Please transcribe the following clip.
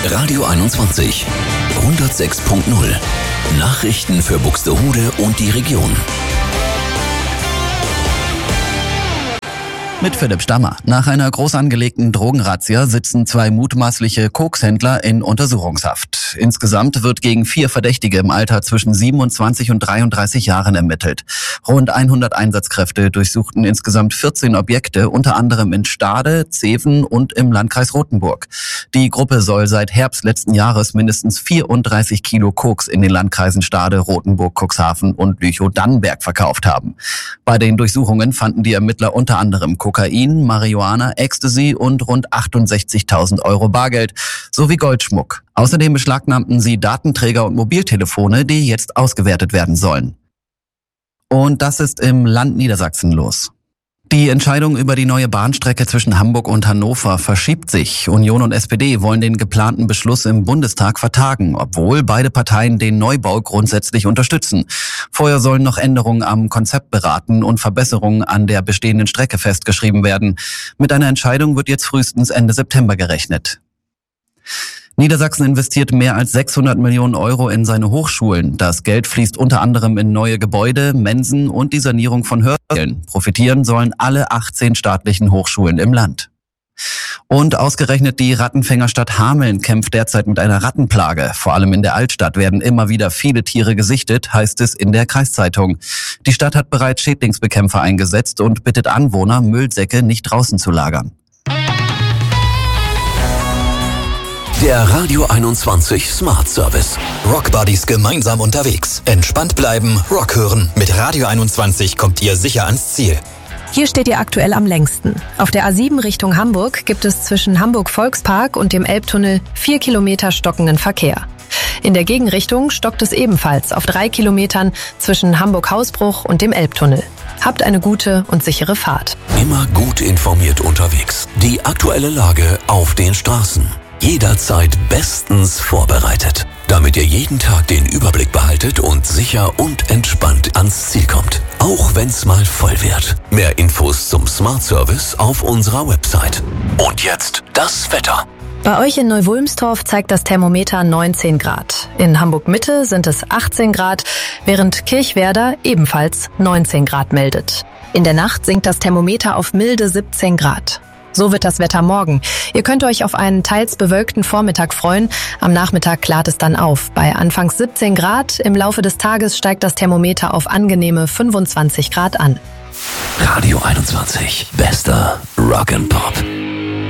Radio 21 106.0 Nachrichten für Buxtehude und die Region. Mit Philipp Stammer. Nach einer groß angelegten Drogenrazzia sitzen 2 mutmaßliche Kokshändler in Untersuchungshaft. Insgesamt wird gegen 4 Verdächtige im Alter zwischen 27 und 33 Jahren ermittelt. Rund 100 Einsatzkräfte durchsuchten insgesamt 14 Objekte, unter anderem in Stade, Zeven und im Landkreis Rothenburg. Die Gruppe soll seit Herbst letzten Jahres mindestens 34 Kilo Koks in den Landkreisen Stade, Rothenburg, Cuxhaven und Lüchow-Dannenberg verkauft haben. Bei den Durchsuchungen fanden die Ermittler unter anderem Kokain, Marihuana, Ecstasy und rund 68.000 Euro Bargeld sowie Goldschmuck. Außerdem beschlagnahmten sie Datenträger und Mobiltelefone, die jetzt ausgewertet werden sollen. Und das ist im Land Niedersachsen los. Die Entscheidung über die neue Bahnstrecke zwischen Hamburg und Hannover verschiebt sich. Union und SPD wollen den geplanten Beschluss im Bundestag vertagen, obwohl beide Parteien den Neubau grundsätzlich unterstützen. Vorher sollen noch Änderungen am Konzept beraten und Verbesserungen an der bestehenden Strecke festgeschrieben werden. Mit einer Entscheidung wird jetzt frühestens Ende September gerechnet. Niedersachsen investiert mehr als 600 Millionen Euro in seine Hochschulen. Das Geld fließt unter anderem in neue Gebäude, Mensen und die Sanierung von Hörsälen. Profitieren sollen alle 18 staatlichen Hochschulen im Land. Und ausgerechnet die Rattenfängerstadt Hameln kämpft derzeit mit einer Rattenplage. Vor allem in der Altstadt werden immer wieder viele Tiere gesichtet, heißt es in der Kreiszeitung. Die Stadt hat bereits Schädlingsbekämpfer eingesetzt und bittet Anwohner, Müllsäcke nicht draußen zu lagern. Der Radio 21 Smart Service. Rock Buddies gemeinsam unterwegs. Entspannt bleiben, Rock hören. Mit Radio 21 kommt ihr sicher ans Ziel. Hier steht ihr aktuell am längsten. Auf der A7 Richtung Hamburg gibt es zwischen Hamburg Volkspark und dem Elbtunnel 4 Kilometer stockenden Verkehr. In der Gegenrichtung stockt es ebenfalls auf 3 Kilometern zwischen Hamburg-Hausbruch und dem Elbtunnel. Habt eine gute und sichere Fahrt. Immer gut informiert unterwegs. Die aktuelle Lage auf den Straßen. Jederzeit bestens vorbereitet, damit ihr jeden Tag den Überblick behaltet und sicher und entspannt ans Ziel kommt. Auch wenn's mal voll wird. Mehr Infos zum Smart Service auf unserer Website. Und jetzt das Wetter. Bei euch in Neu-Wulmstorf zeigt das Thermometer 19 Grad. In Hamburg-Mitte sind es 18 Grad, während Kirchwerder ebenfalls 19 Grad meldet. In der Nacht sinkt das Thermometer auf milde 17 Grad. So wird das Wetter morgen. Ihr könnt euch auf einen teils bewölkten Vormittag freuen. Am Nachmittag klart es dann auf. Bei anfangs 17 Grad, im Laufe des Tages steigt das Thermometer auf angenehme 25 Grad an. Radio 21. Bester Rock and Pop.